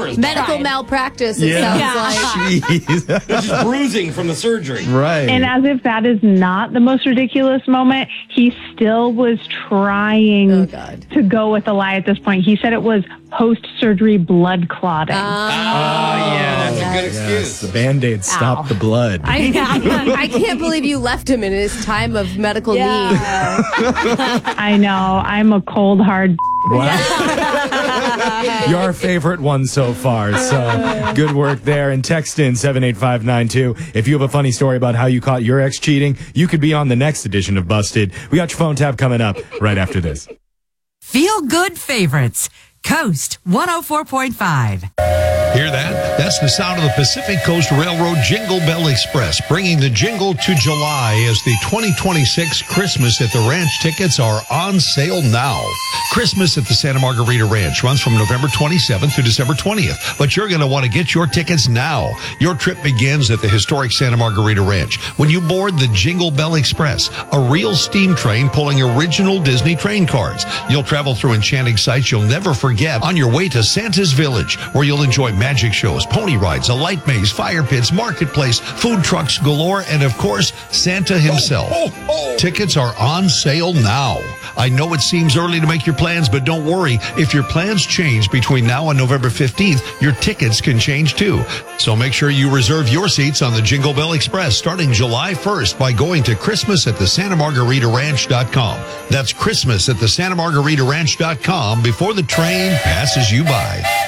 hours. Medical malpractice, it sounds like. Jeez. Just bruising from the surgery. Right. And as if that is not the most ridiculous moment, he still was trying to go with a lie at this point. He said it was post-surgery blood clotting. Yeah, that's a good excuse. The Band-Aid stopped the blood. I can't believe you left him in his time of medical need. I know. I'm a cold, hard... Your favorite one so far. So good work there. And text in 78592. If you have a funny story about how you caught your ex cheating, you could be on the next edition of Busted. We got your phone tap coming up right after this. Feel good favorites. Coast 104.5. Hear that? That's the sound of the Pacific Coast Railroad Jingle Bell Express, bringing the jingle to July as the 2026 Christmas at the Ranch tickets are on sale now. Christmas at the Santa Margarita Ranch runs from November 27th to December 20th, but you're going to want to get your tickets now. Your trip begins at the historic Santa Margarita Ranch when you board the Jingle Bell Express, a real steam train pulling original Disney train cars. You'll travel through enchanting sights you'll never forget on your way to Santa's Village, where you'll enjoy magic shows, pony rides, a light maze, fire pits, marketplace, food trucks galore, and of course, Santa himself. Tickets are on sale now. I know it seems early to make your plans, but don't worry. If your plans change between now and November 15th, your tickets can change too. So make sure you reserve your seats on the Jingle Bell Express starting July 1st by going to ChristmasAtTheSantaMargaritaRanch.com. That's ChristmasAtTheSantaMargaritaRanch.com before the train passes you by.